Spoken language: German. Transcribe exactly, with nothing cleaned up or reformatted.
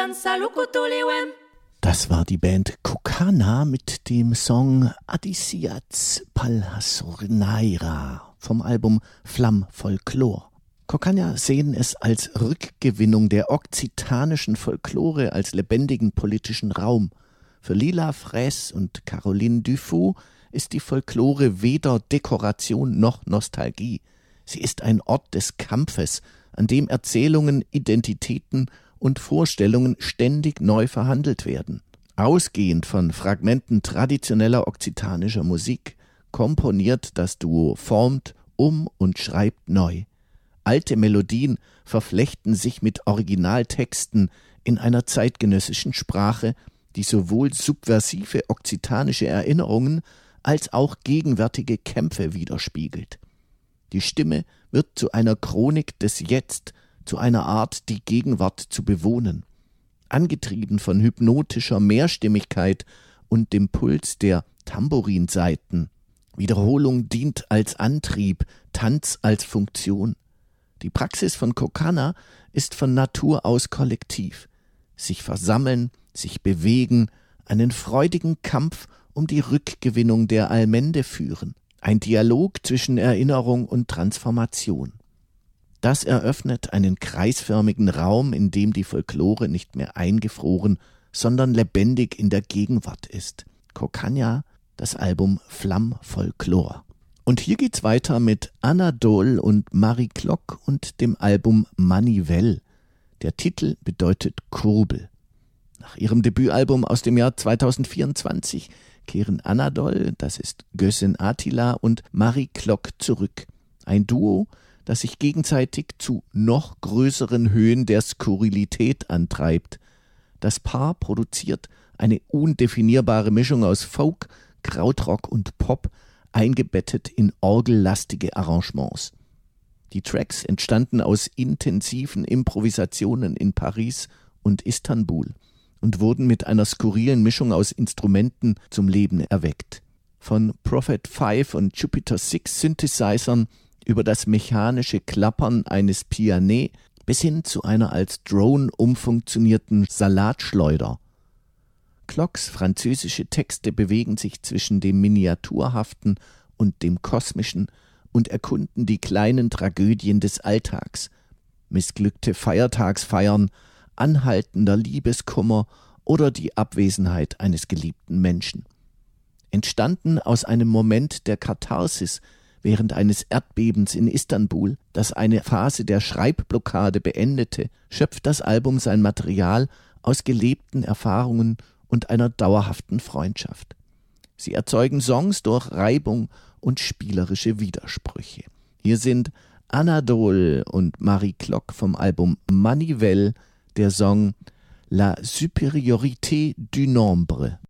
Das war die Band Kokana mit dem Song Adisiats Palhasornaira vom Album Flamm Folklore. Kokana sehen es als Rückgewinnung der okzitanischen Folklore als lebendigen politischen Raum. Für Lila Fraisse und Caroline Dufaux ist die Folklore weder Dekoration noch Nostalgie. Sie ist ein Ort des Kampfes, an dem Erzählungen, Identitäten und Vorstellungen ständig neu verhandelt werden. Ausgehend von Fragmenten traditioneller okzitanischer Musik komponiert das Duo formt, um und schreibt neu. Alte Melodien verflechten sich mit Originaltexten in einer zeitgenössischen Sprache, die sowohl subversive okzitanische Erinnerungen als auch gegenwärtige Kämpfe widerspiegelt. Die Stimme wird zu einer Chronik des Jetzt, zu einer Art, die Gegenwart zu bewohnen. Angetrieben von hypnotischer Mehrstimmigkeit und dem Puls der Tambourinsaiten. Wiederholung dient als Antrieb, Tanz als Funktion. Die Praxis von Kokana ist von Natur aus kollektiv. Sich versammeln, sich bewegen, einen freudigen Kampf um die Rückgewinnung der Allmende führen. Ein Dialog zwischen Erinnerung und Transformation. Das eröffnet einen kreisförmigen Raum, in dem die Folklore nicht mehr eingefroren, sondern lebendig in der Gegenwart ist. Kokana, das Album Flamm Folklore. Und hier geht's weiter mit Anadol und Marie Klock und dem Album Manivelle. Der Titel bedeutet Kurbel. Nach ihrem Debütalbum aus dem Jahr zweitausendvierundzwanzig kehren Anadol, das ist Gözen Atila, und Marie Klock zurück. Ein Duo, das sich gegenseitig zu noch größeren Höhen der Skurrilität antreibt. Das Paar produziert eine undefinierbare Mischung aus Folk, Krautrock und Pop, eingebettet in orgellastige Arrangements. Die Tracks entstanden aus intensiven Improvisationen in Paris und Istanbul und wurden mit einer skurrilen Mischung aus Instrumenten zum Leben erweckt. Von Prophet fünf und Jupiter sechs Synthesizern über das mechanische Klappern eines Pianet bis hin zu einer als Drone umfunktionierten Salatschleuder. Klocks französische Texte bewegen sich zwischen dem Miniaturhaften und dem Kosmischen und erkunden die kleinen Tragödien des Alltags. Missglückte Feiertagsfeiern, anhaltender Liebeskummer oder die Abwesenheit eines geliebten Menschen. Entstanden aus einem Moment der Katharsis während eines Erdbebens in Istanbul, das eine Phase der Schreibblockade beendete, schöpft das Album sein Material aus gelebten Erfahrungen und einer dauerhaften Freundschaft. Sie erzeugen Songs durch Reibung und spielerische Widersprüche. Hier sind Anadol und Marie Klock vom Album Manivelle, der Song La Supériorité du Nombre.